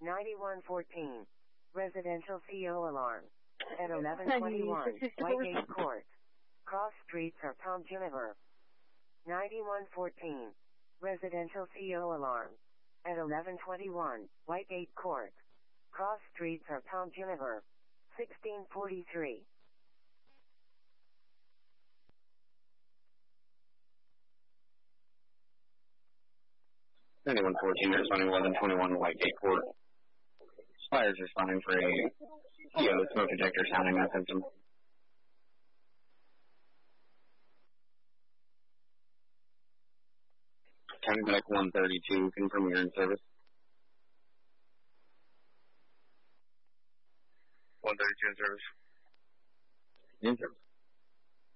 9114. Residential CO alarm. At 1121. Whitegate Court. Cross streets are Tom Juniper. 9114. Residential CO alarm. At 1121. Whitegate Court. Cross streets are Tom Juniper. 1643. 9114, responding 1121 Whitegate Court. Fires responding for a CO smoke detector sounding that symptom. County Medic 132, confirm you're in service. 132 in service. In service.